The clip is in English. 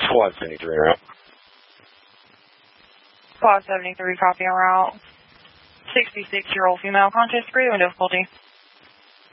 Squad 73 en route. Squad 73, copy en route. 66-year-old female, contest degree, window difficulty.